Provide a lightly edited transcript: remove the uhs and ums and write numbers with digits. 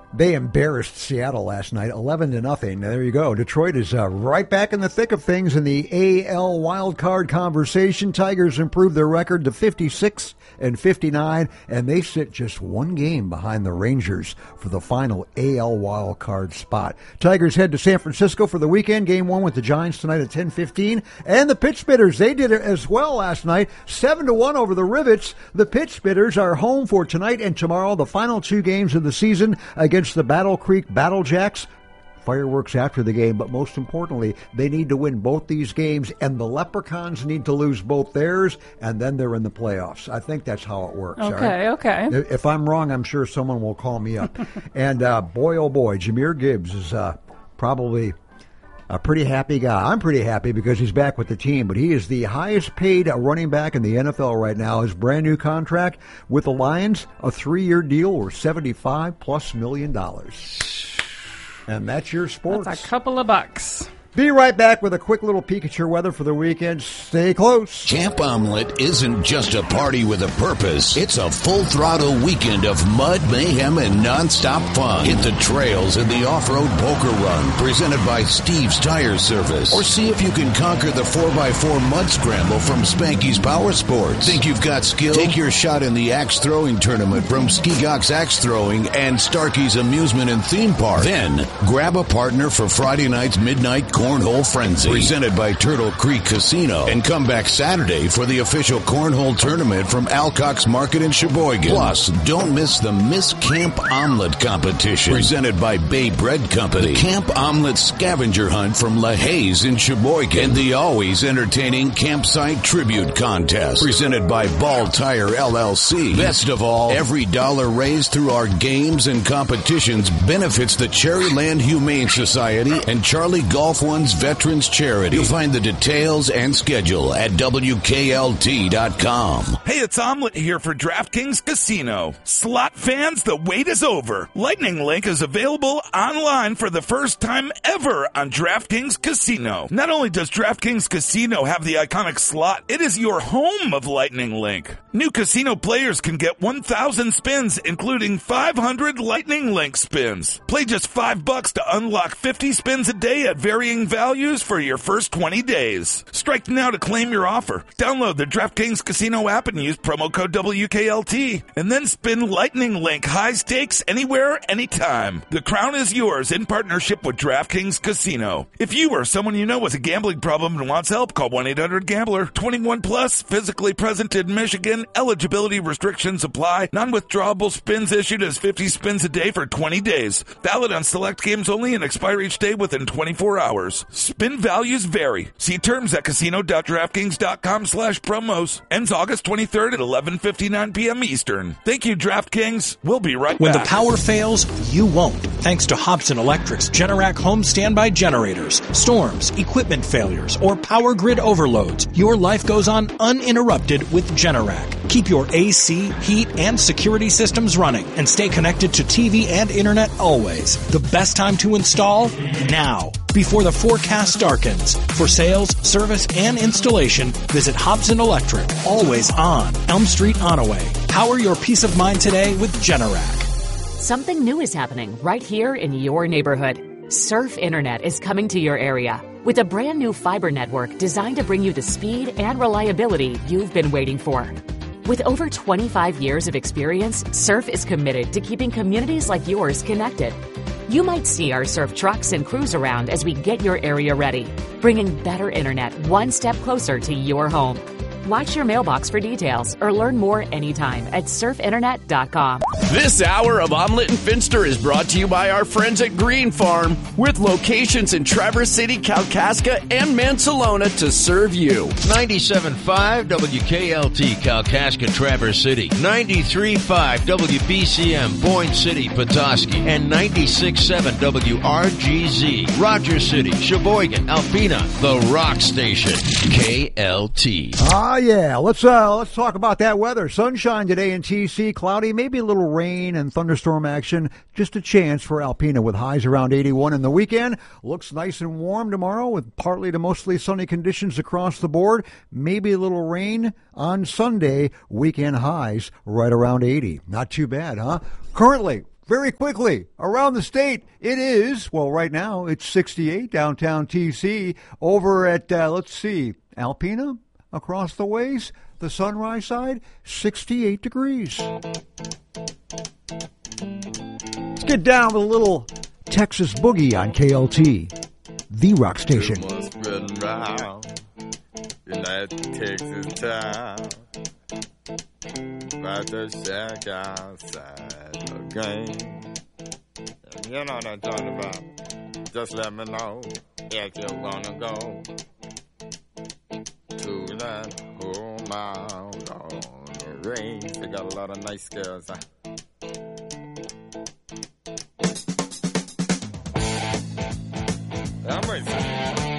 They embarrassed Seattle last night, 11-0. There you go. Detroit is right back in the thick of things in the AL wildcard conversation. Tigers improved their record to 56-59, and they sit just one game behind the Rangers for the final AL wildcard spot. Tigers head to San Francisco for the weekend. Game 1 with the Giants tonight at 10:15. And the Pitch Spitters, they did it as well last night, 7-1 over the Rivets. The Pitch Spitters are home for tonight and tomorrow, the final 2 games of the season against the Battle Creek Battlejacks. Fireworks after the game, but most importantly, they need to win both these games, and the Leprechauns need to lose both theirs, and then they're in the playoffs. I think that's how it works. Okay, right? okay. If I'm wrong, I'm sure someone will call me up. And boy, oh boy, Jahmyr Gibbs is probably a pretty happy guy. I'm pretty happy because he's back with the team, but he is the highest paid running back in the NFL right now. His brand new contract with the Lions, a 3-year deal worth $75+ million. And that's your sports. That's a couple of bucks. Be right back with a quick little peek at your weather for the weekend. Stay close. Camp Omelet isn't just a party with a purpose. It's a full-throttle weekend of mud, mayhem, and nonstop fun. Hit the trails in the off-road poker run presented by Steve's Tire Service. Or see if you can conquer the 4x4 mud scramble from Spanky's Power Sports. Think you've got skill? Take your shot in the axe throwing tournament from Skigok's Axe Throwing and Starkey's Amusement and Theme Park. Then, grab a partner for Friday night's Midnight Cornhole Frenzy, presented by Turtle Creek Casino, and come back Saturday for the official cornhole tournament from Alcock's Market in Sheboygan. Plus, don't miss the Miss Camp Omelet competition, presented by Bay Bread Company, the Camp Omelet scavenger hunt from LaHaye's in Sheboygan, and the always entertaining Campsite Tribute Contest, presented by Ball Tire LLC. Best of all, every dollar raised through our games and competitions benefits the Cherryland Humane Society and Charlie Golf One's Veterans Charity. You'll find the details and schedule at WKLT.com. Hey, it's Omelet here for DraftKings Casino. Slot fans, the wait is over. Lightning Link is available online for the first time ever on DraftKings Casino. Not only does DraftKings Casino have the iconic slot, it is your home of Lightning Link. New casino players can get 1,000 spins, including 500 Lightning Link spins. Play just $5 to unlock 50 spins a day at varying values for your first 20 days. Strike now to claim your offer. Download the DraftKings Casino app and use promo code WKLT. And then spin Lightning Link high stakes anywhere, anytime. The crown is yours in partnership with DraftKings Casino. If you or someone you know has a gambling problem and wants help, call 1-800-GAMBLER. 21 plus, physically present in Michigan. Eligibility restrictions apply. Non-withdrawable spins issued as 50 spins a day for 20 days. Valid on select games only and expire each day within 24 hours. Spin values vary. See terms at casino.draftkings.com/promos. Ends August 23rd at 11:59 p.m. Eastern. Thank you, DraftKings. We'll be right back. When the power fails, you won't. Thanks to Hobson Electric's Generac home standby generators, storms, equipment failures, or power grid overloads, your life goes on uninterrupted with Generac. Keep your AC, heat, and security systems running and stay connected to TV and internet always. The best time to install? Now, before the forecast darkens. For sales, service, and installation, visit Hobson Electric, always on Elm Street, Onaway. Power your peace of mind today with Generac. Something new is happening right here in your neighborhood. Surf Internet is coming to your area with a brand new fiber network designed to bring you the speed and reliability you've been waiting for. With over 25 years of experience, Surf is committed to keeping communities like yours connected. You might see our Surf trucks and crews around as we get your area ready, bringing better internet one step closer to your home. Watch your mailbox for details or learn more anytime at surfinternet.com. This hour of Omelet and Finster is brought to you by our friends at Green Farm, with locations in Traverse City, Kalkaska, and Mansalona to serve you. 97.5 WKLT, Kalkaska, Traverse City. 93.5 WBCM, Boyne City, Petoskey. And 96.7 WRGZ, Rogers City, Sheboygan, Alpena, the Rock Station, KLT. Yeah, let's talk about that weather. Sunshine today in TC, cloudy, maybe a little rain and thunderstorm action. Just a chance for Alpena with highs around 81 in the weekend. Looks nice and warm tomorrow with partly to mostly sunny conditions across the board. Maybe a little rain on Sunday. Weekend highs right around 80. Not too bad, huh? Currently, Very quickly, around the state, it is, well, right now, it's 68 downtown TC. Over at, Alpena, across the ways, the Sunrise side, 68 degrees. Let's get down with a little Texas boogie on KLT, the rock station. Texas town, about to shack outside the game. You know what I'm talking about. Just let me know if you're gonna go to that whole mile on the range. They got a lot of nice girls.